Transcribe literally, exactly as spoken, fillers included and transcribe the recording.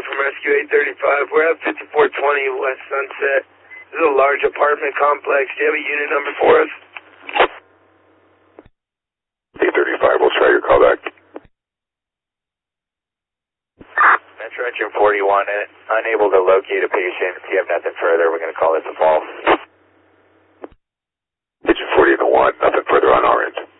from Rescue eight thirty-five. We're at fifty-four twenty West Sunset. This is a large apartment complex. Do you have a unit number for us? eight thirty-five, we'll try your call back. Metro Engine forty-one, unable to locate a patient. If you have nothing further, we're going to call this a false. Engine forty and the one, nothing further on our end.